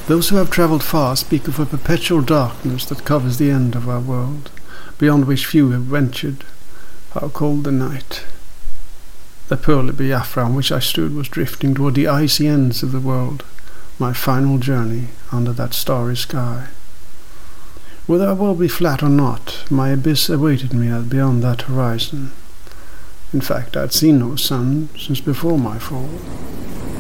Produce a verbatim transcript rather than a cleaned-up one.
Those who have travelled far speak of a perpetual darkness that covers the end of our world, beyond which few have ventured. How cold the night! The pearly Biafra on which I stood was drifting toward the icy ends of the world, my final journey under that starry sky. Whether I will be flat or not, my abyss awaited me beyond that horizon. In fact, I had seen no sun since before my fall.